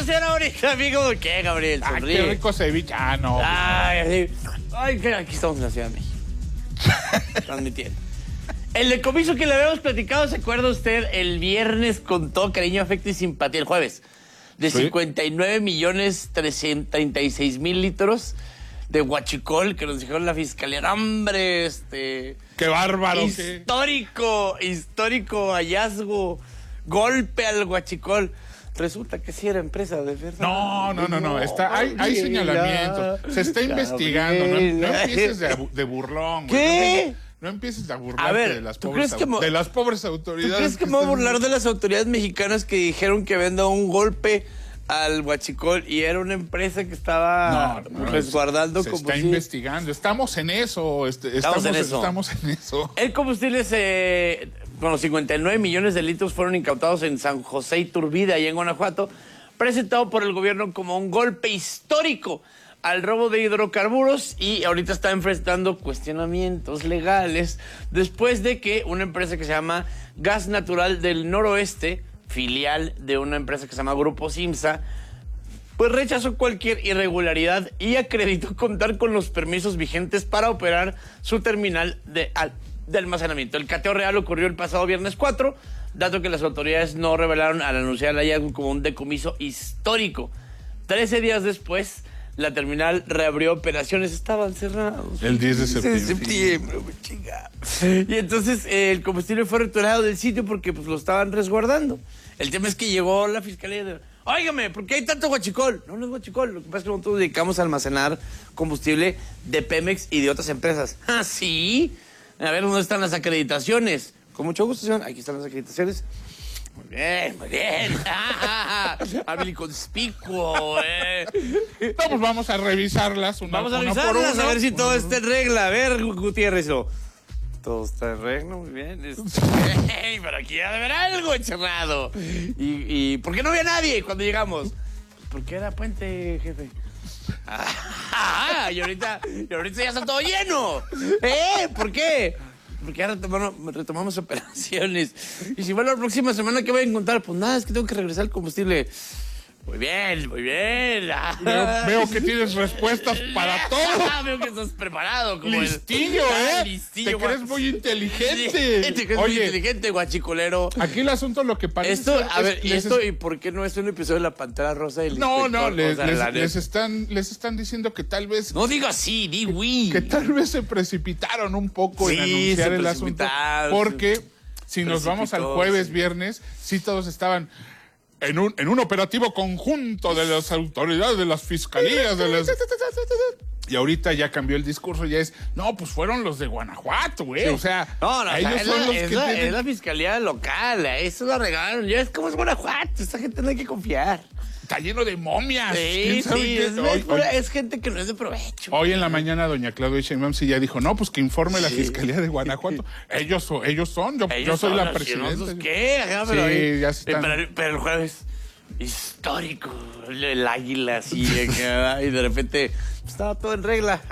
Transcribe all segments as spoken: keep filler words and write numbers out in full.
hacer ahorita, amigo? ¿Qué, Gabriel? Sonríe. Ay, qué rico ceviche. Ah, no. Ay, ay, que aquí estamos en la Ciudad de México. Transmitiendo. El decomiso que le habíamos platicado, ¿se acuerda usted? El viernes con todo cariño, afecto y simpatía. El jueves. De ¿Sí? cincuenta y nueve millones trescientos treinta y seis mil litros de huachicol que nos dijeron la fiscalía. ¡Hombre! Este... ¡Qué bárbaro! Histórico, qué... histórico hallazgo. Golpe al huachicol. Resulta que sí era empresa de verdad. No, no, no, no. Está, hay, hay señalamientos. Se está investigando. No, no empieces de, de burlón. ¿Qué? No, no empieces a burlarte a ver, de, las ¿tú pobres, crees que me, de las pobres autoridades. ¿Tú crees que, que me voy a están... burlar de las autoridades mexicanas que dijeron que venda un golpe al huachicol y era una empresa que estaba no, no, resguardando se combustible? está investigando. Estamos en eso. Este, estamos, estamos, en eso. estamos en eso. El combustible se... Bueno, cincuenta y nueve millones de litros fueron incautados en San José Iturbide, allá en Guanajuato, presentado por el gobierno como un golpe histórico al robo de hidrocarburos y ahorita está enfrentando cuestionamientos legales después de que una empresa que se llama Gas Natural del Noroeste, filial de una empresa que se llama Grupo Simsa, pues rechazó cualquier irregularidad y acreditó contar con los permisos vigentes para operar su terminal de, de almacenamiento. El cateo real ocurrió el pasado viernes cuatro, dato que las autoridades no revelaron al anunciar el hallazgo como un decomiso histórico. Trece días después, la terminal reabrió operaciones, estaban cerrados. El diez de septiembre. De septiembre, chinga. Y entonces eh, el combustible fue retirado del sitio porque pues lo estaban resguardando. El tema es que llegó la fiscalía de... Óigame, ¿por qué hay tanto huachicol? No, no es huachicol. Lo que pasa es que nosotros nos dedicamos a almacenar combustible de Pemex y de otras empresas. ¿Ah, sí? A ver, ¿dónde están las acreditaciones? Con mucho gusto, señor. Aquí están las acreditaciones. Muy bien, muy bien. Hábil y conspicuo, eh. No, pues vamos a revisarlas. Una, vamos a una revisarlas, por una, a ver si una todo por está en regla. A ver, Gutiérrez. ¿O? Todo está en regla, muy bien. Hey, pero aquí ha de haber algo encerrado. ¿Y, y por qué no había nadie cuando llegamos? Porque era puente, jefe. Ah, y ahorita, y ahorita ya está todo lleno. ¿Eh? ¿Por qué? Porque ya retomamos, retomamos operaciones. Y si va la próxima semana, ¿qué voy a encontrar? Pues nada, es que tengo que regresar el combustible. Muy bien, muy bien. Veo, veo que tienes respuestas para todo. Veo que estás preparado. Como listillo, el... ¿eh? Listillo, te crees muy inteligente. Sí, te crees Oye, muy inteligente, guachicolero. Aquí el asunto lo que parece... Esto, a es, ver, ¿y les esto es... y por qué no es un episodio de La Pantera Rosa del No, Inspector? no, les, o sea, les, les, están, les están diciendo que tal vez... No diga así, di oui. Que tal vez se precipitaron un poco sí, en anunciar el asunto. Porque si nos vamos al jueves, sí. viernes, sí todos estaban... En un, en un operativo conjunto de las autoridades, de las fiscalías, de las... Y ahorita ya cambió el discurso, ya es, no, pues fueron los de Guanajuato, güey. Sí. O sea, no, no, ellos es, son la, los es, que la, tienen... es la fiscalía local, eso lo arreglaron. Ya es como es Guanajuato, esta gente no hay que confiar. Está lleno de momias. Sí, sí, es, hoy, hoy, es gente que no es de provecho. Hoy en la mañana doña Claudia Sheinbaum sí ya dijo, no, pues que informe sí. la Fiscalía de Guanajuato. ellos, ellos son, yo, ellos yo soy son la presidenta. ¿Qué? Ajá, pero, sí, ahí, ya están. Pero, pero el jueves, histórico, el águila así, y de repente estaba todo en regla.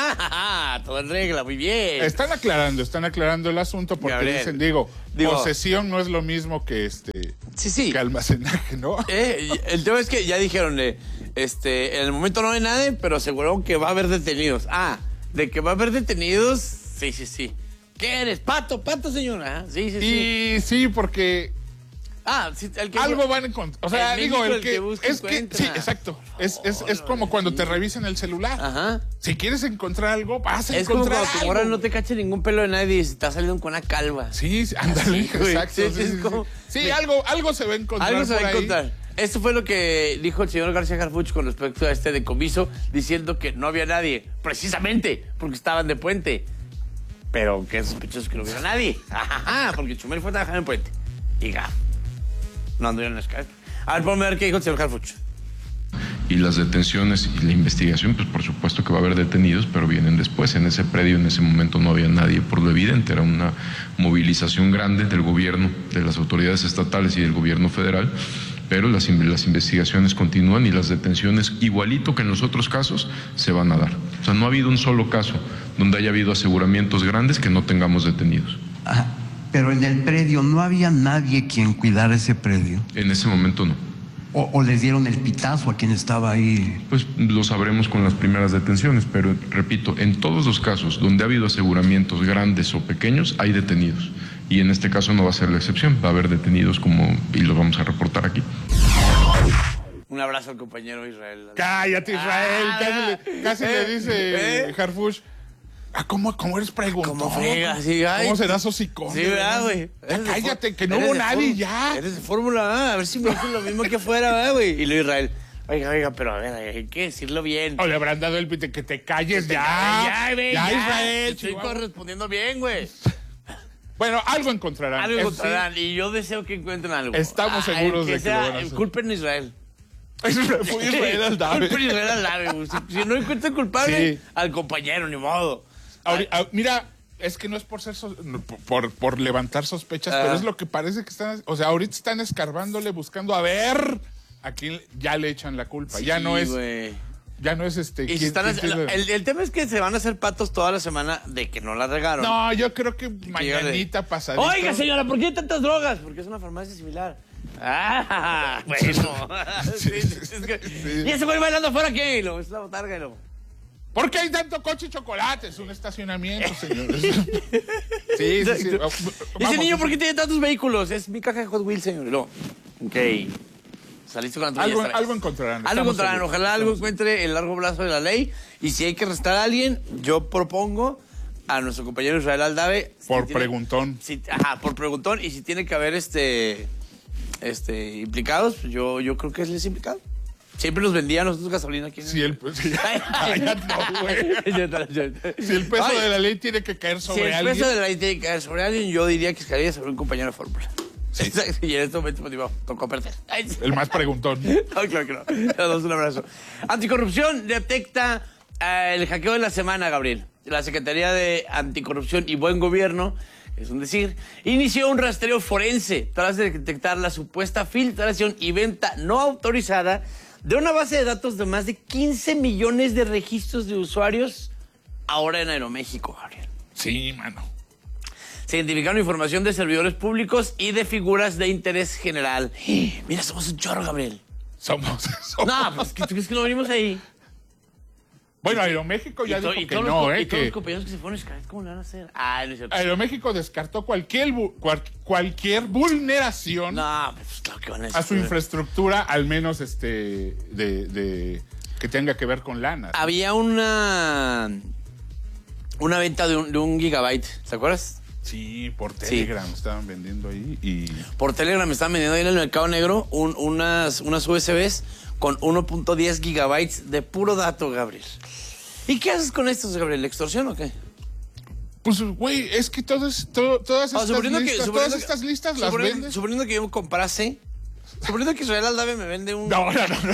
Todo en regla, muy bien. Están aclarando, están aclarando el asunto porque Gabriel, dicen, digo, digo, posesión no es lo mismo que este sí, sí. que almacenaje, ¿no? Eh, el tema es que ya dijeron, eh, este, en el momento no hay nadie, pero aseguraron que va a haber detenidos. Ah, de que va a haber detenidos, sí, sí, sí. ¿Qué eres? Pato, pato, señora. Sí, sí, sí. Y sí, porque Ah, sí, el que algo van a encontrar. O sea, el digo, el que, el que es que sí, exacto. Es, es, es como cuando te revisan el celular. Ajá. Si quieres encontrar algo, vas a es encontrar algo. Es como cuando tu morra no te cache ningún pelo de nadie y se está saliendo con una calva. Sí, ándale, sí, exacto. Sí, sí, sí, sí, como, sí. sí algo, algo se va a encontrar. Algo se va por a encontrar. Ahí. Esto fue lo que dijo el señor García Harfuch con respecto a este decomiso, diciendo que no había nadie, precisamente porque estaban de puente. Pero qué sospechoso que no hubiera nadie. Ajá, porque Chumel fue a trabajar en puente. Y gaf. No anduvieron en las calles. A ver, ponme a ver qué dijo el señor Harfuch. Y las detenciones y la investigación, pues por supuesto que va a haber detenidos, pero vienen después. En ese predio, en ese momento no había nadie, por lo evidente. Era una movilización grande del gobierno, de las autoridades estatales y del gobierno federal, pero las, las investigaciones continúan y las detenciones, igualito que en los otros casos, se van a dar. O sea, no ha habido un solo caso donde haya habido aseguramientos grandes que no tengamos detenidos. Ajá. Pero en el predio no había nadie quien cuidara ese predio. En ese momento no. O, ¿O les dieron el pitazo a quien estaba ahí? Pues lo sabremos con las primeras detenciones, pero repito, en todos los casos donde ha habido aseguramientos grandes o pequeños, hay detenidos. Y en este caso no va a ser la excepción, va a haber detenidos como, y los vamos a reportar aquí. Un abrazo al compañero Israel. Cállate, Israel. Ah, casi le, casi eh, le dice eh. Harfuch. Ah, ¿cómo, ¿Cómo eres preguntón? ¿Cómo frega? Sí, ay. ¿Cómo serás hocicón? Sí, ¿verdad, güey? Ah, cállate, que no hubo nadie ya. Eres de Fórmula, a ver si me dicen lo mismo que afuera, ¿verdad, güey? Y luego Israel, oiga, oiga, pero a ver, hay que decirlo bien. O le habrán dado el pite, que te calles Que te ya. calles, Ya, güey, ya, ya. Israel. Estoy Chihuahua. correspondiendo bien, güey. Bueno, algo encontrarán. Algo Eso encontrarán, y yo deseo que encuentren algo. Estamos Ah, seguros que de que sea, lo van a hacer. Culpen a Israel. sí. Fue Israel Aldave. Culpen a Israel Aldave, güey. Si, si no encuentran culpable, Sí. al compañero, ni modo. Ahori- ah, mira, es que no es por ser so- no, por, por levantar sospechas, Ah. pero es lo que parece que están. O sea, ahorita están escarbándole, buscando a ver a quién ya le echan la culpa. ya no Sí, es. güey. Ya no es este. Y si ¿quién- están quién haci- tiene- el, el tema es que se van a hacer patos toda la semana de que no la regaron. No, yo creo que mañanita pasadita. Oiga, señora, ¿por qué hay tantas drogas? Porque es una farmacia similar. Ah, bueno. Sí, sí, es que- ¿Y ese güey bailando afuera qué? Lo, es la botarga y lo... ¿Por qué hay tanto coche y chocolate? Es un estacionamiento, señores. sí, sí, sí. Y Vamos. ese niño, ¿por qué tiene tantos vehículos? Es mi caja de Hot Wheels, señor. No. Ok. Saliste con la tuya. Algo, esta vez. algo encontrarán. Algo estamos encontrarán. seguros, Ojalá algo estamos encuentre el largo brazo de la ley. Y si hay que arrestar a alguien, yo propongo a nuestro compañero Israel Aldave. si Por tiene- preguntón. si- ajá, por preguntón. Y si tiene que haber este, este implicados, pues yo, yo creo que él es implicado. Siempre nos vendía a nosotros gasolina aquí. Si el, si, cállate, no, güey. Si el peso Ay, de la ley tiene que caer Si sobre el alguien. peso de la ley tiene que caer sobre alguien, yo diría que caería sobre un compañero de fórmula. Sí. Y en este momento, pues digo, tocó perder. Ay, sí. El más preguntón. Ay, claro que no. Le damos un abrazo. Anticorrupción detecta eh, el hackeo de la semana, Gabriel. La Secretaría de Anticorrupción y Buen Gobierno, es un decir, inició un rastreo forense tras de detectar la supuesta filtración y venta no autorizada de una base de datos de más de quince millones de registros de usuarios ahora en Aeroméxico, Gabriel. Sí, mano. Se identificaron información de servidores públicos y de figuras de interés general. Mira, somos un chorro, Gabriel. Somos. somos. No, pues, ¿tú crees que no venimos ahí? Bueno, Aeroméxico ya Y to- dijo y que todos no, los, ¿eh? y todos Que los compañeros que se fueron, ¿cómo le van a hacer? Ah, no es cierto. Aeroméxico descartó cualquier, bu- cual- cualquier vulneración No, pues claro que van a a su infraestructura, al menos este de, de que tenga que ver con lana. Había una una venta de un, de un gigabyte, ¿te acuerdas? Sí, por Telegram estaban vendiendo ahí y Por Telegram estaban vendiendo ahí en el mercado negro un- unas, unas U S Bs con uno punto diez gigabytes de puro dato, Gabriel. ¿Y qué haces con estos, Gabriel? ¿Extorsión o qué? pues güey, es que todo es- todo- todas Ah, estas suponiendo que- listas, suponiendo todas que- estas listas las suponiendo- vendes. Suponiendo que yo comprase, suponiendo que Israel Aldave me vende un... No, no, no, no.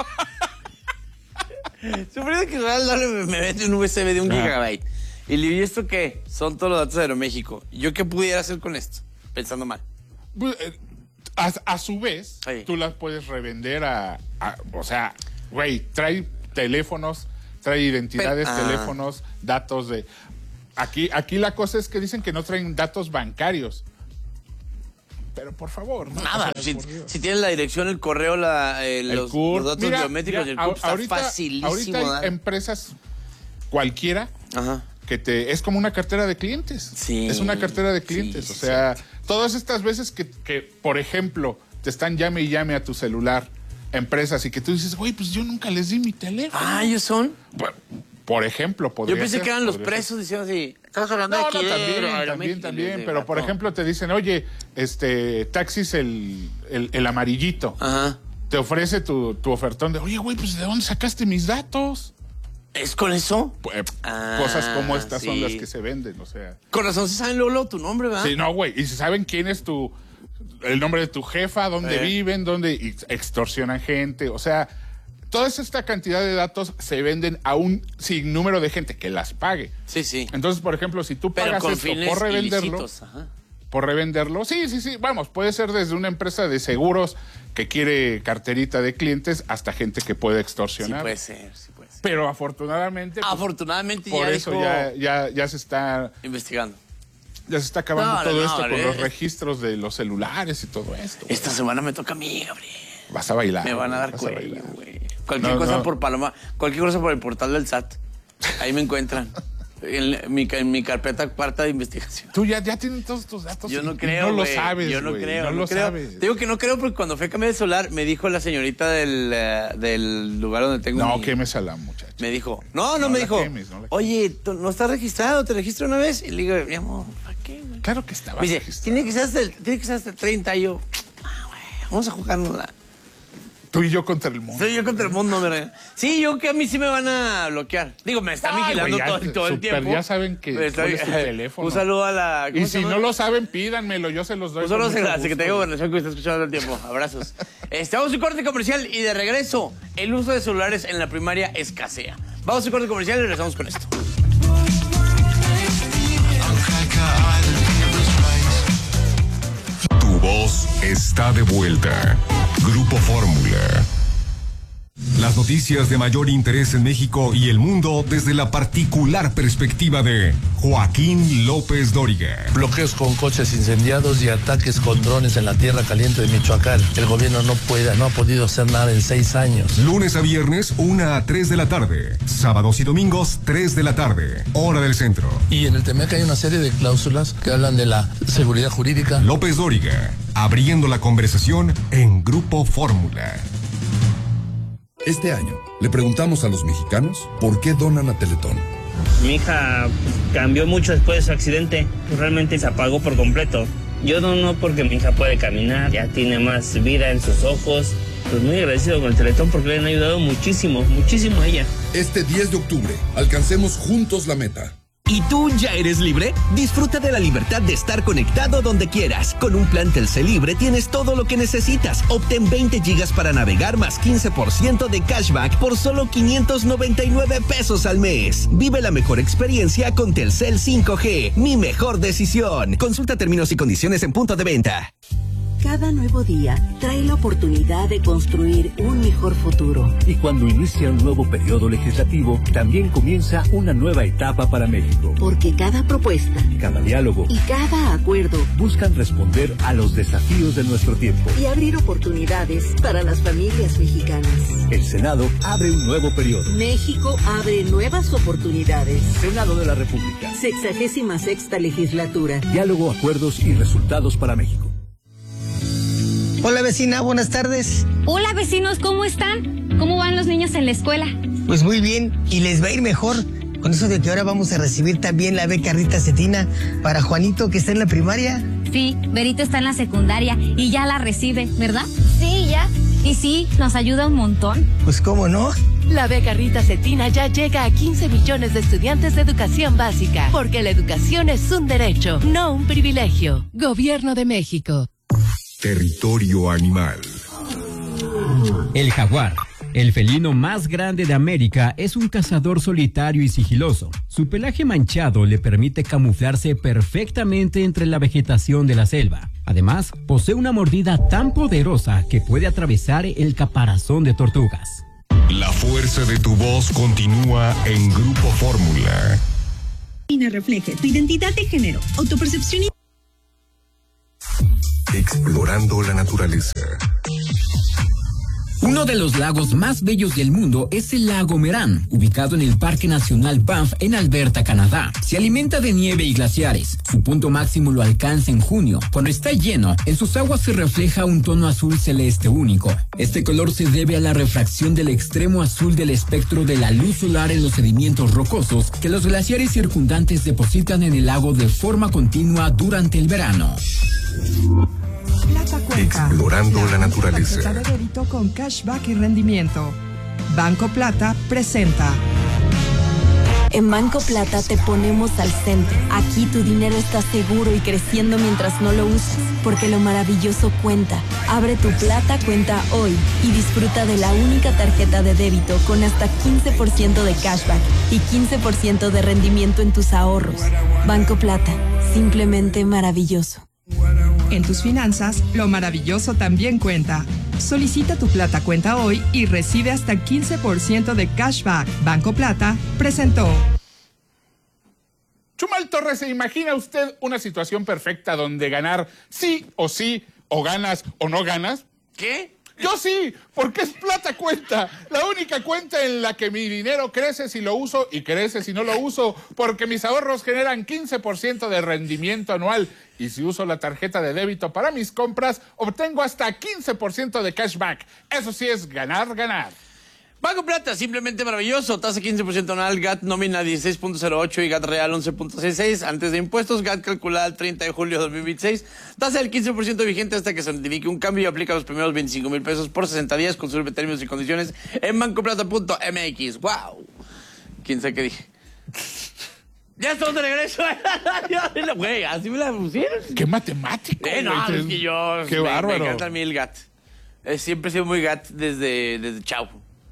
Suponiendo que Israel Aldave me, me vende un U S B de un Ajá. gigabyte. Y le digo, ¿y esto qué? Son todos los datos de Aeroméxico. ¿Yo qué pudiera hacer con esto? Pensando mal. Pues, eh, A, a su vez, Sí. tú las puedes revender a, a- o sea, güey, trae teléfonos, trae identidades, Pero- ah. teléfonos, datos de... Aquí, aquí la cosa es que dicen que no traen datos bancarios. Pero por favor, ¿no? Nada, O sea, si, por Dios. si tienes la dirección, el correo, la, eh, El los, C U R. los datos Mira, biométricos ya, y el C U R, está ahorita, facilísimo. ahorita hay dar. empresas cualquiera Ajá. que te es como una cartera de clientes. Sí, Es una cartera de clientes. sí, o sea, todas estas veces que, que, por ejemplo, te están llame y llame a tu celular empresas y que tú dices, güey, pues yo nunca les di mi teléfono. Ah, ellos son. Por, por ejemplo, podría Yo pensé ser, que eran los podría ser. presos diciendo así. Estamos hablando No, de no, aquí. también, de también, Aeroméxico", también. y de- Pero, por no. ejemplo, te dicen, oye, este, taxis el, el, el amarillito. Ajá. Te ofrece tu, tu ofertón de, oye, güey, pues ¿de dónde sacaste mis datos? ¿Es con eso? Pues, Ah, cosas como estas son sí. las que se venden, o sea. Con razón se saben luego, luego tu nombre, ¿verdad? Sí, no, güey. Y si saben quién es tu, el nombre de tu jefa, dónde Eh. viven, dónde y extorsionan gente. O sea, toda esta cantidad de datos se venden a un sinnúmero de gente que las pague. Sí, sí. Entonces, por ejemplo, si tú Pero pagas con esto fines por revenderlo, ilícitos. Ajá. por revenderlo, sí, sí, sí, vamos, puede ser desde una empresa de seguros que quiere carterita de clientes hasta gente que puede Sí extorsionar. puede ser, sí puede ser. Pero afortunadamente, pues, Afortunadamente por ya eso dijo, ya, ya, ya se está, investigando. ya se está acabando No, todo no, esto no, con eh. los registros de los celulares y todo esto. güey. Esta semana me toca a mí, Gabriel. Vas a bailar. Me van a dar vas cuello, güey. Cualquier No, cosa no. por Paloma, cualquier cosa por el portal del S A T. Ahí me encuentran. En mi, en mi carpeta cuarta de investigación. Tú ya, ya tienes todos tus datos. Yo no y creo, no lo güey. sabes, Yo no güey, creo, no, no lo creo. sabes. Te digo que no creo porque cuando fui a cambiar de celular me dijo la señorita del, uh, del lugar donde tengo No, mi... quemes a la muchacha. Me dijo, no, no, No me la dijo, quemes, no la quemes. oye, ¿tú ¿no estás registrado? ¿Te registro una vez? Y le digo, mi amor, ¿para qué, güey? Claro que estaba. Me dice, tiene que ser hasta el, tiene que ser hasta el treinta. Y yo, ah, güey, vamos a jugárnosla. Tú y yo contra el mundo. Soy yo contra el mundo, ¿verdad? Sí, yo que a mí sí me van a bloquear. Digo, me están Ay, vigilando güey, ya todo, todo el super, tiempo. ya saben que Me está- cuál es tu teléfono. Un saludo a la... ¿cómo Y se si llama? no lo saben, pídanmelo, yo se los doy. Un saludo con a mucho la gusto. Secretaría de Gobernación que me está escuchando todo el tiempo. Abrazos. Este, vamos a un corte comercial y de regreso, el uso de celulares en la primaria escasea. Vamos a un corte comercial y regresamos con esto. Tu voz está de vuelta. Grupo Fórmula. Las noticias de mayor interés en México y el mundo desde la particular perspectiva de Joaquín López Dóriga. Bloqueos con coches incendiados y ataques con drones en la tierra caliente de Michoacán. El gobierno no puede, no ha podido hacer nada en seis años. Lunes a viernes, una a tres de la tarde. Sábados y domingos, tres de la tarde. Hora del centro. Y en el T M E C hay una serie de cláusulas que hablan de la seguridad jurídica. López Dóriga, abriendo la conversación en Grupo Fórmula. Este año, le preguntamos a los mexicanos por qué donan a Teletón. Mi hija cambió mucho después de su accidente. Realmente se apagó por completo. Yo dono porque mi hija puede caminar, ya tiene más vida en sus ojos. Pues muy agradecido con el Teletón porque le han ayudado muchísimo, muchísimo a ella. Este diez de octubre, alcancemos juntos la meta. ¿Y tú ya eres libre? Disfruta de la libertad de estar conectado donde quieras. Con un plan Telcel Libre tienes todo lo que necesitas. Obtén veinte gigas para navegar más quince por ciento de cashback por solo quinientos noventa y nueve pesos al mes. Vive la mejor experiencia con Telcel cinco G. Mi mejor decisión. Consulta términos y condiciones en punto de venta. Cada nuevo día trae la oportunidad de construir un mejor futuro. Y cuando inicia un nuevo periodo legislativo, también comienza una nueva etapa para México. Porque cada propuesta, cada diálogo y cada acuerdo buscan responder a los desafíos de nuestro tiempo y abrir oportunidades para las familias mexicanas. El Senado abre un nuevo periodo. México abre nuevas oportunidades. Senado de la República. Sexagésima sexta legislatura. Diálogo, acuerdos y resultados para México. Hola vecina, buenas tardes. Hola vecinos, ¿cómo están? ¿Cómo van los niños en la escuela? Pues muy bien, y les va a ir mejor con eso de que ahora vamos a recibir también la beca Rita Cetina para Juanito que está en la primaria. Sí, Berito está en la secundaria y ya la recibe, ¿verdad? Sí, ya. Y sí, nos ayuda un montón. Pues cómo no. La beca Rita Cetina ya llega a quince millones de estudiantes de educación básica, porque la educación es un derecho, no un privilegio. Gobierno de México. Territorio animal. El jaguar, el felino más grande de América, es un cazador solitario y sigiloso. Su pelaje manchado le permite camuflarse perfectamente entre la vegetación de la selva. Además, posee una mordida tan poderosa que puede atravesar el caparazón de tortugas. La fuerza de tu voz continúa en Grupo Fórmula. Refleje tu identidad de género, autopercepción y... Explorando la naturaleza. Uno de los lagos más bellos del mundo es el lago Meran, ubicado en el Parque Nacional Banff en Alberta, Canadá. Se alimenta de nieve y glaciares. Su punto máximo lo alcanza en junio. Cuando está lleno, en sus aguas se refleja un tono azul celeste único. Este color se debe a la refracción del extremo azul del espectro de la luz solar en los sedimentos rocosos que los glaciares circundantes depositan en el lago de forma continua durante el verano. Plata Cuenca. Explorando la naturaleza. Tarjeta de débito con cashback y rendimiento. Banco Plata presenta. En Banco Plata te ponemos al centro. Aquí tu dinero está seguro y creciendo mientras no lo usas, porque lo maravilloso cuenta. Abre tu Plata Cuenta hoy y disfruta de la única tarjeta de débito con hasta quince por ciento de cashback y quince por ciento de rendimiento en tus ahorros. Banco Plata, simplemente maravilloso. En tus finanzas, lo maravilloso también cuenta. Solicita tu Plata Cuenta hoy y recibe hasta quince por ciento de cashback. Banco Plata presentó. Chumal Torres, ¿se imagina usted una situación perfecta donde ganar sí o sí, o ganas o no ganas? ¿Qué? Yo sí, porque es plata cuenta. La única cuenta en la que mi dinero crece si lo uso y crece si no lo uso, porque mis ahorros generan quince por ciento de rendimiento anual. Y si uso la tarjeta de débito para mis compras, obtengo hasta quince por ciento de cashback. Eso sí es ganar, ganar. Banco Plata, simplemente maravilloso. Tasa quince por ciento anual, G A T nómina dieciséis punto cero ocho y G A T real once punto sesenta y seis. Antes de impuestos, G A T calculada el treinta de julio de dos mil veintiséis. Tasa del quince por ciento vigente hasta que se notifique un cambio y aplica los primeros veinticinco mil pesos por sesenta días. Consulta términos y condiciones en bancoplata punto m x. ¡Wow! ¿Quién sabe qué dije? Ya estamos de regreso. Güey, así me la pusieron. ¡Qué matemático! Eh, no, güey. es que yo... ¡Qué me, bárbaro! Me encanta a mí el G A T. Eh, siempre he sido muy G A T desde, desde chavo.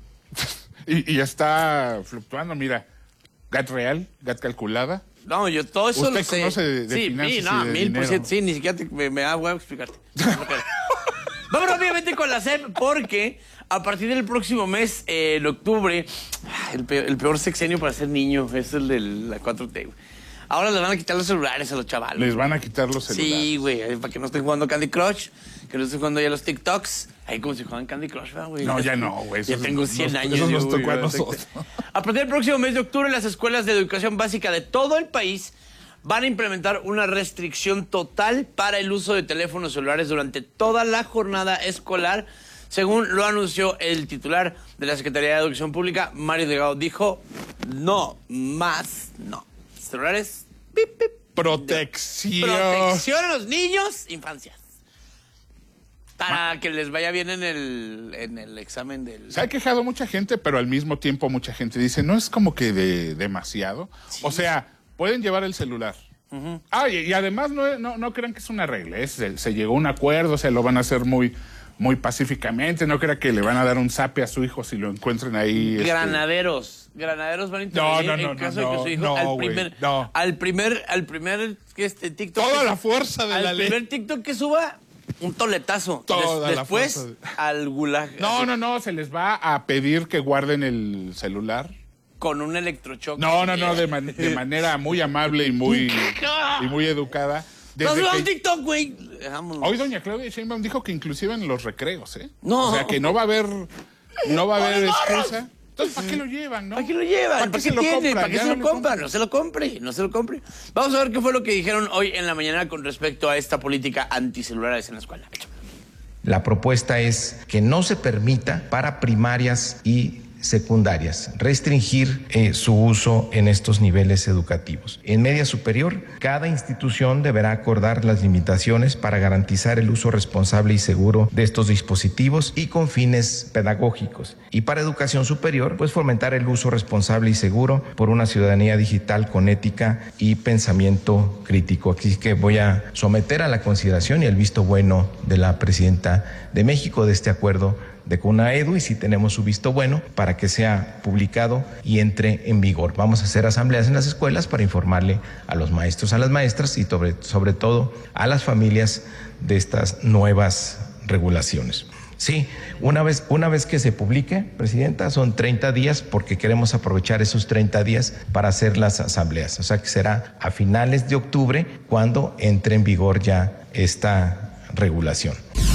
Y, y está fluctuando, mira, G A T real, G A T calculada. No, yo todo eso ¿Usted lo sé. conoce de, de sí, finanzas sí, no, y de mil por dinero? ciento, sí, ni siquiera te, me, me da huevo explicarte. Vamos rápidamente con la S E P, porque a partir del próximo mes, eh, en octubre, el peor, el peor sexenio para ser niño es el de la cuatro T, güey. Ahora les van a quitar los celulares a los chavales. Les van a quitar los celulares. Sí, güey, para que no estén jugando Candy Crush, que no estén jugando ya los TikToks. Ahí como si jugaban Candy Crush, güey. No, ya no, güey. Ya tengo cien nos, años. Eso nos yo, tocó güey, a nosotros. A partir del próximo mes de octubre, las escuelas de educación básica de todo el país van a implementar una restricción total para el uso de teléfonos celulares durante toda la jornada escolar, según lo anunció el titular de la Secretaría de Educación Pública, Mario Delgado. Dijo, no más, no. Celulares... Pip, pip. Protección. Protección a los niños, infancias. Para Ma que les vaya bien en el, en el examen del... Se ha quejado mucha gente, pero al mismo tiempo mucha gente dice, no es como que de demasiado. Sí. O sea, pueden llevar el celular. Uh-huh. Ah, y, y además no, no, no crean que es una regla. Es, se, se llegó a un acuerdo, o sea, lo van a hacer muy... muy pacíficamente, no crea que le van a dar un zape a su hijo si lo encuentran ahí. Granaderos, este... granaderos van a intervenir no, no, no, en caso no, de que su hijo no, al, wey, primer, no. al primer, al primer, este TikTok. Toda que, la fuerza de al la ley. Al primer TikTok que suba, un toletazo. Toda Des, la después, fuerza de... al gulag. No, así. no, no, se les va a pedir que guarden el celular. Con un electrochoque. No, no, no, de, man de manera muy amable y muy, y muy educada. Desde no, que... TikTok, güey. Hoy doña Claudia Sheinbaum dijo que inclusive en los recreos, ¿eh? No. O sea, que no va a haber, no va a haber excusa. Entonces, ¿para qué lo llevan, no? ¿Para qué lo llevan? ¿Para, ¿Para qué qué lo tiene? compran? ¿Para qué se no lo compran? No se lo compre, no se lo compre. Vamos a ver qué fue lo que dijeron hoy en la mañana con respecto a esta política anticelulares en la escuela. La propuesta es que no se permita para primarias y secundarias restringir eh, su uso en estos niveles educativos. En media superior, cada institución deberá acordar las limitaciones para garantizar el uso responsable y seguro de estos dispositivos y con fines pedagógicos. Y para educación superior, pues fomentar el uso responsable y seguro por una ciudadanía digital con ética y pensamiento crítico. Así que voy a someter a la consideración y al visto bueno de la presidenta de México de este acuerdo de CONAEDU, y si tenemos su visto bueno para que sea publicado y entre en vigor. Vamos a hacer asambleas en las escuelas para informarle a los maestros, a las maestras y sobre, sobre todo a las familias de estas nuevas regulaciones. Sí, una vez, una vez que se publique, Presidenta, son treinta días porque queremos aprovechar esos treinta días para hacer las asambleas. O sea que será a finales de octubre cuando entre en vigor ya esta regulación.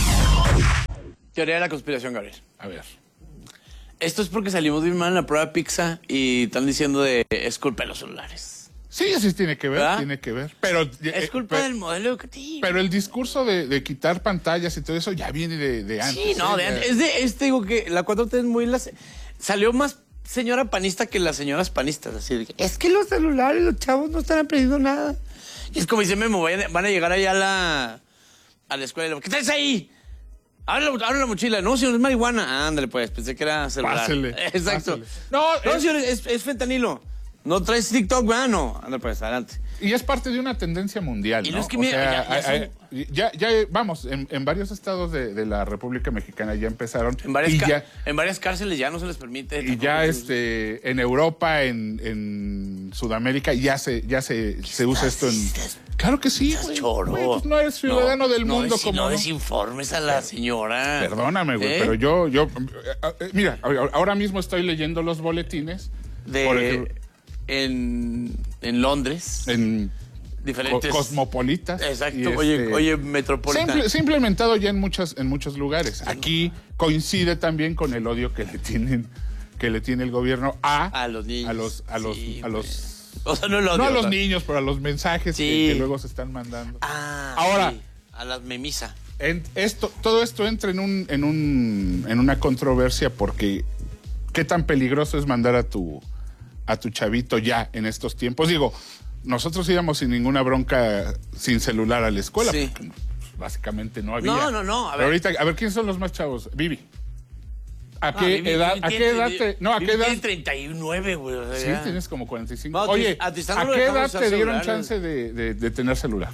Teoría de la conspiración, Gabriel. A ver. Esto es porque salimos bien mal en la prueba PISA y están diciendo de es culpa de los celulares. Sí, sí tiene que ver, ¿verdad? Tiene que ver. Pero es culpa eh, del modelo educativo. Pero el discurso de, de quitar pantallas y todo eso ya viene de, de antes. Sí, no, ¿eh? de antes. Es de, este digo que la cuatro T es muy... La, salió más señora panista que las señoras panistas. Así de que, es que los celulares, los chavos no están aprendiendo nada. Y es como dice Memo, van a llegar allá a la, a la escuela y le, ¿qué traes ahí? Abre la, abre la mochila. No, señor, es marihuana. Ah, ándale, pues. Pensé que era celular. Pásele. Exacto. Pásele. No, no es, señor, es, es fentanilo. No traes TikTok, ¿verdad? No. Ándale, pues, adelante. Y es parte de una tendencia mundial, y ¿no? no es que o mira, sea, ya, ya, hay, hay, ya, ya, vamos, en, en varios estados de, de la República Mexicana ya empezaron. En varias, y ya, en varias cárceles ya no se les permite. Y ya este, en Europa, en, en Sudamérica, ya se, ya se, se usa esto en... Claro que sí, güey. Choro. Güey, pues no eres ciudadano no, del no mundo des, como... No desinformes a la señora. Perdóname, güey, ¿eh? Pero yo, yo... Mira, ahora mismo estoy leyendo los boletines. De... Por ejemplo, en, en Londres. En... diferentes co cosmopolitas. Exacto. Y oye, este, oye, metropolitana. Se, se ha implementado ya en muchas, en muchos lugares. Aquí coincide también con el odio que le tienen, que le tiene el gobierno a, a los niños. A los, a los, sí, a los, o sea, no, el odio, no a los o sea. niños, pero a los mensajes sí. que, que luego se están mandando. Ah, ahora. Sí. A las memisa. En esto, todo esto entra en un, en un, en una controversia porque qué tan peligroso es mandar a tu, a tu chavito ya en estos tiempos. Digo, nosotros íbamos sin ninguna bronca, sin celular a la escuela. Sí. Porque, pues, básicamente no había. No, no, no. A ver. Pero ahorita, a ver, ¿quiénes son los más chavos? Vivi. ¿A no, qué Vivi, edad? Vivi ¿A tiene, qué edad te, no, a qué edad? Tiene treinta y nueve, güey. O sea, sí, ya. tienes como cuarenta y cinco. No, Oye, a, ¿a qué lo edad te dieron celular, chance de, de, de tener celular?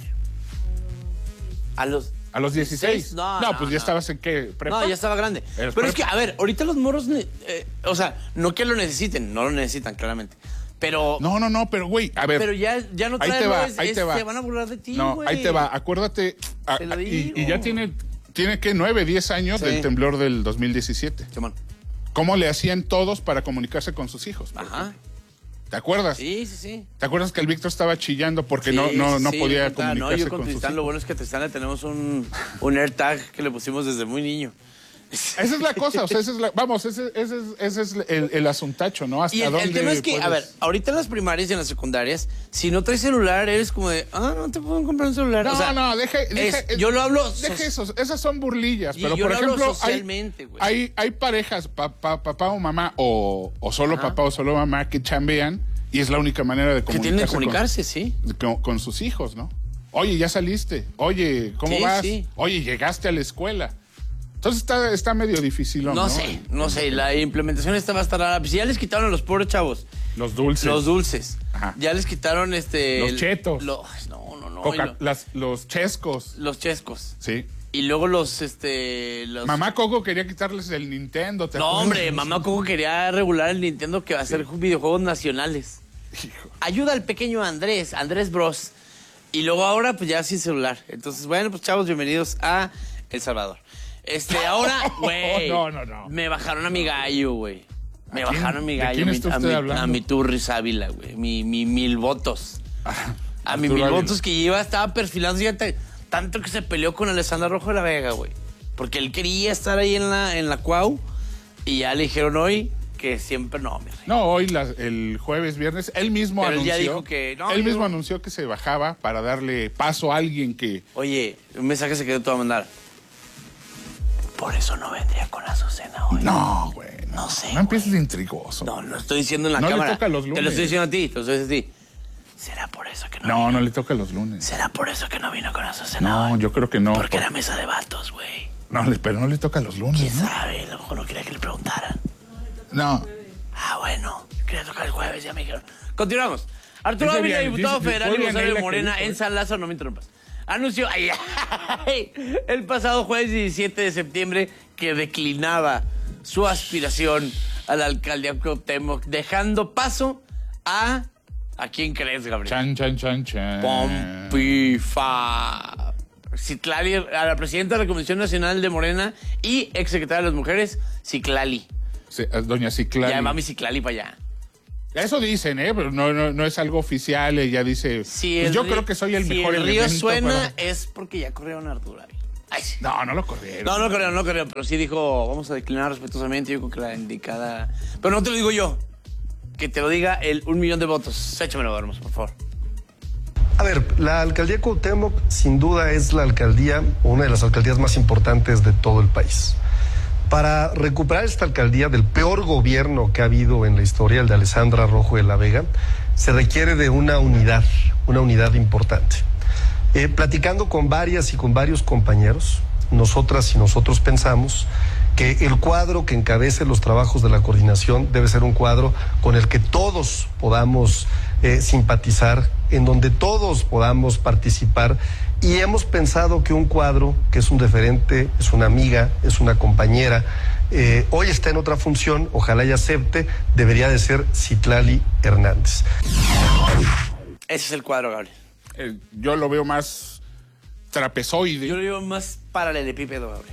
A los ¿A los dieciséis? No, no, no, pues no. ya estabas en qué, ¿prepa? No, ya estaba grande. Pero prepa? es que, a ver, ahorita los morros, eh, o sea, no que lo necesiten, no lo necesitan, claramente. Pero. No, no, no, pero güey, a ver. Pero ya, ya no traen. Ahí te va, es, ahí es, te va. Se van a burlar de ti, No, güey. ahí te va. Acuérdate. A, Te lo y, digo. y ya tiene, tiene que nueve, diez años Sí. del temblor del dos mil diecisiete. Simón. ¿Cómo le hacían todos para comunicarse con sus hijos? Ajá. ¿Te acuerdas? Sí, sí, sí. ¿Te acuerdas que el Víctor estaba chillando porque Sí, no, no, no sí, podía me contaba. comunicarse No, yo con con sus Tristán, hijos? lo bueno es que a Tristán le tenemos un, un AirTag que le pusimos desde muy niño. Esa es la cosa, o sea, esa es la, vamos, ese, ese es, ese es el, el asuntacho, ¿no? ¿Hasta Y el, dónde el tema es que, puedes... a ver, ahorita en las primarias y en las secundarias, si no traes celular, eres como de, ah, no te pueden comprar un celular. No, o sea, no, deje, deje es, yo lo hablo. Deje esos, esas son burlillas, Y pero yo por lo hablo ejemplo, socialmente, güey. hay, hay, hay parejas, pa, pa, papá o mamá, o, o solo Ajá. papá o solo mamá, que chambean y es la única manera de Que comunicarse, tienen que comunicarse, con, sí. con, con sus hijos, ¿no? Oye, ya saliste. Oye, ¿cómo Sí, vas? sí. Oye, llegaste a la escuela. Entonces está, está medio difícil, ¿no? No sé, no sé, la implementación esta va a estar rara. Pues ya les quitaron a los pobres chavos. Los dulces. Los dulces. Ajá. Ya les quitaron este. Los el- chetos. lo- no, no, no. Coca- y lo- las, los chescos. los chescos. Sí. Y luego los, este. Los... Mamá Coco quería quitarles el Nintendo. ¿te No, acuerdas? hombre, mamá Coco quería regular el Nintendo que va a hacer videojuegos nacionales. Hijo. Ayuda al pequeño Andrés, Andrés Bros. Y luego ahora, pues ya sin celular. Entonces, bueno, pues chavos, bienvenidos a El Salvador. Este, ahora, güey. No, no, no. Me bajaron a mi gallo, güey. Me ¿A quién? bajaron a mi ¿De gallo. quién a mi- está a, usted mi, hablando? a mi Turris Ávila, güey. Mi, mi mil votos. A mi Arturo mil Ávila. votos que lleva, estaba perfilando. Fíjate, tanto que se peleó con Alessandra Rojo de la Vega, güey. Porque él quería estar ahí en la, en la Cuau. Y ya le dijeron hoy que siempre no, mi rey. No, hoy las- el jueves, viernes, él mismo Pero él anunció. ya dijo que no, él yo- mismo anunció que se bajaba para darle paso a alguien que. Oye, un mensaje se quedó todo a mandar. Por eso no vendría con Azucena hoy. No, güey. No, No sé, No empieces de intrigoso. No, lo estoy diciendo en la No le cámara. toca los Te lo lunes. estoy diciendo a ti, te lo estoy diciendo a ti. ¿Será por eso que no, No, vino? no le toca los lunes. ¿Será por eso que no vino con Azucena No, hoy? yo creo que no. Porque por- era mesa de vatos, güey. No, le- pero no le toca los lunes. ¿Quién ¿no? sabe? A lo mejor no quería que le preguntaran. No. Ah, bueno. Quería tocar el jueves, ya me dijeron. Continuamos. Arturo Dice Ávila, bien, diputado dice- federal fue y bien vocero ahí de la Morena que dijo, en ¿eh? San Lázaro, no me interrumpas. Anunció ay, ay, el pasado jueves diecisiete de septiembre que declinaba su aspiración a la alcaldía de Cuauhtémoc, dejando paso a... ¿A quién crees, Gabriel? Chan, chan, chan, chan. Pompifa. Citlali, a la presidenta de la Comisión Nacional de Morena y exsecretaria de las Mujeres, Ciclali. Sí, doña Ciclali. Ya va mi Ciclali para allá. Eso dicen, ¿eh? Pero no, no, no es algo oficial. Ella dice. Si pues el yo río- creo que soy el si mejor el río elemento suena para- es porque ya corrieron a Arturo Ávila. Ay, sí. No, no lo corrieron. No, no corrieron, no corrieron, pero sí dijo, vamos a declinar respetuosamente. Yo creo que la indicada... Pero no te lo digo yo. Que te lo diga el un millón de votos. Échamelo, Hermoso, por favor. A ver, la alcaldía Cuauhtémoc sin duda es la alcaldía, una de las alcaldías más importantes de todo el país. Para recuperar esta alcaldía del peor gobierno que ha habido en la historia, el de Alessandra Rojo de la Vega, se requiere de una unidad, una unidad importante. Eh, platicando con varias y con varios compañeros, nosotras y nosotros pensamos que el cuadro que encabece los trabajos de la coordinación debe ser un cuadro con el que todos podamos eh, simpatizar, en donde todos podamos participar, y hemos pensado que un cuadro que es un referente, es una amiga, es una compañera, eh, hoy está en otra función, ojalá y acepte, debería de ser Citlali Hernández. Ese es el cuadro, Gabriel. Eh, yo lo veo más trapezoide. Yo lo veo más paralelepípedo, Gabriel.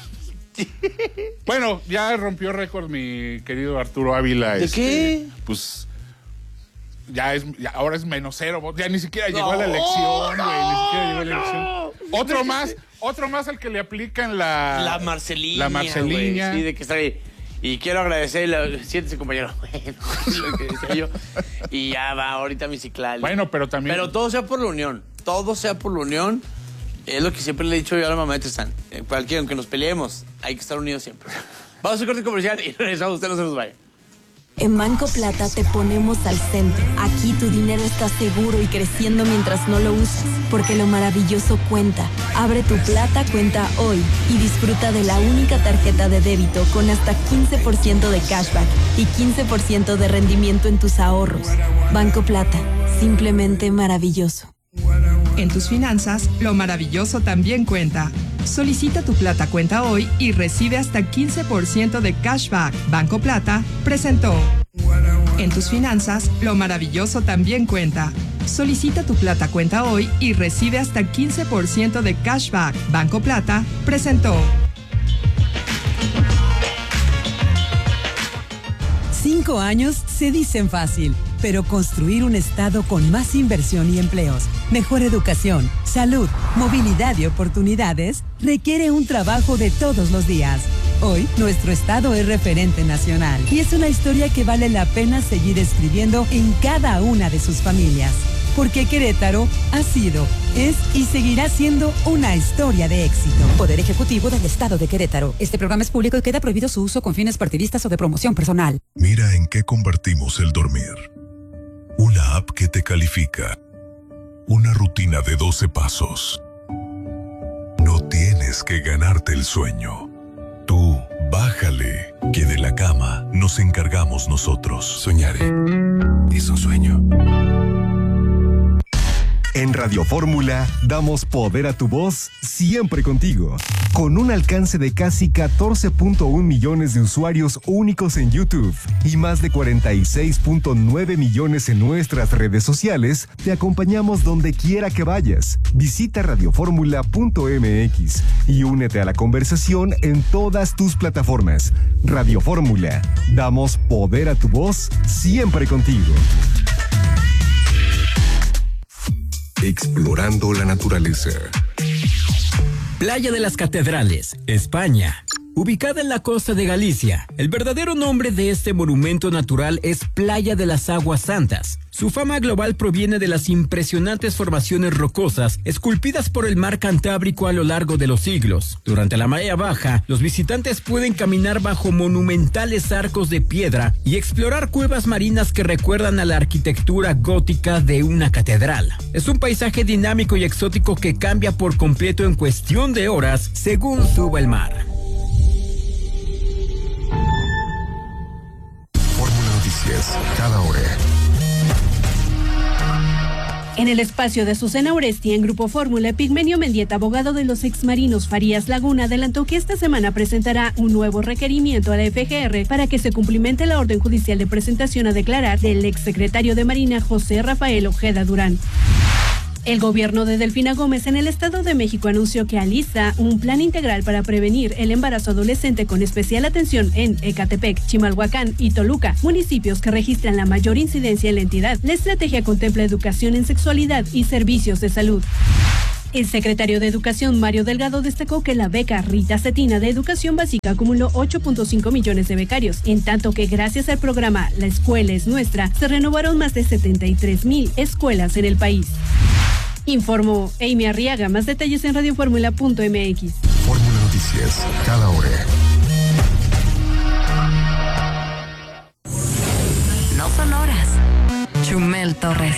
Bueno, ya rompió récord mi querido Arturo Ávila. ¿De este, qué? Pues ya es, ya ahora es menos cero votos. Ya ni siquiera llegó a la elección, güey. No, ni siquiera llegó a la elección. No. Otro más, otro más al que le aplican la... La Marcelina. La Marcelina. Güey, sí, de que está ahí. Y quiero agradecerle, siéntese compañero, lo que decía yo. Y ya va ahorita mi Ciclali. Bueno, pero también... Pero todo sea por la unión, todo sea por la unión. Es lo que siempre le he dicho yo a la mamá de Tristán. Cualquiera, aunque nos peleemos, hay que estar unidos siempre. Vamos a un corte comercial y regresamos, usted no se nos vaya. En Banco Plata te ponemos al centro. Aquí tu dinero está seguro y creciendo mientras no lo usas, porque lo maravilloso cuenta. Abre tu Plata cuenta hoy y disfruta de la única tarjeta de débito con hasta quince por ciento de cashback y quince por ciento de rendimiento en tus ahorros. Banco Plata, simplemente maravilloso. En tus finanzas, lo maravilloso también cuenta. Solicita tu Plata cuenta hoy y recibe hasta quince por ciento de cashback. Banco Plata presentó. En tus finanzas, lo maravilloso también cuenta. Solicita tu Plata cuenta hoy y recibe hasta quince por ciento de cashback. Banco Plata presentó. Cinco años se dicen fácil, pero construir un estado con más inversión y empleos, mejor educación, salud, movilidad y oportunidades requiere un trabajo de todos los días. Hoy, nuestro estado es referente nacional y es una historia que vale la pena seguir escribiendo en cada una de sus familias. Porque Querétaro ha sido, es y seguirá siendo una historia de éxito. Poder Ejecutivo del Estado de Querétaro. Este programa es público y queda prohibido su uso con fines partidistas o de promoción personal. Mira en qué convertimos el dormir. Una app que te califica. Una rutina de doce pasos. No tienes que ganarte el sueño. Tú, bájale, que de la cama nos encargamos nosotros. Soñaré. Es un sueño. En Radio Fórmula damos poder a tu voz siempre contigo. Con un alcance de casi catorce punto uno millones de usuarios únicos en YouTube y más de cuarenta y seis punto nueve millones en nuestras redes sociales, te acompañamos donde quiera que vayas. Visita radio fórmula punto m x y únete a la conversación en todas tus plataformas. Radio Fórmula, damos poder a tu voz siempre contigo. Explorando la naturaleza. Playa de las Catedrales, España. Ubicada en la costa de Galicia, el verdadero nombre de este monumento natural es Playa de las Aguas Santas. Su fama global proviene de las impresionantes formaciones rocosas esculpidas por el mar Cantábrico a lo largo de los siglos. Durante la marea baja, los visitantes pueden caminar bajo monumentales arcos de piedra y explorar cuevas marinas que recuerdan a la arquitectura gótica de una catedral. Es un paisaje dinámico y exótico que cambia por completo en cuestión de horas según suba el mar. Cada hora. En el espacio de Azucena Oresti, en Grupo Fórmula, Pigmenio Mendieta, abogado de los exmarinos Farías Laguna, adelantó que esta semana presentará un nuevo requerimiento a la F G R para que se cumplimente la orden judicial de presentación a declarar del exsecretario de Marina José Rafael Ojeda Durán. El gobierno de Delfina Gómez en el Estado de México anunció que alista un plan integral para prevenir el embarazo adolescente con especial atención en Ecatepec, Chimalhuacán y Toluca, municipios que registran la mayor incidencia en la entidad. La estrategia contempla educación en sexualidad y servicios de salud. El secretario de Educación, Mario Delgado, destacó que la beca Rita Cetina de Educación Básica acumuló ocho punto cinco millones de becarios, en tanto que gracias al programa La Escuela es Nuestra, se renovaron más de setenta y tres mil escuelas en el país. Informó Amy Arriaga. Más detalles en radio fórmula punto m x. Fórmula Noticias, cada hora. No son horas. Chumel Torres.